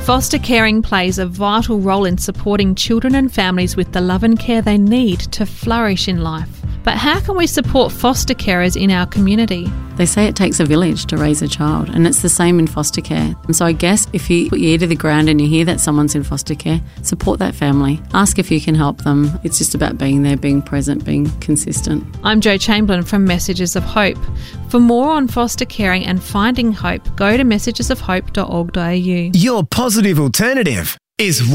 Foster caring plays a vital role in supporting children and families with the love and care they need to flourish in life. But how can we support foster carers in our community? They say it takes a village to raise a child, and it's the same in foster care. And so I guess if you put your ear to the ground and you hear that someone's in foster care, support that family. Ask if you can help them. It's just about being there, being present, being consistent. I'm Jo Chamberlain from Messages of Hope. For more on foster caring and finding hope, go to messagesofhope.org.au. Your positive alternative is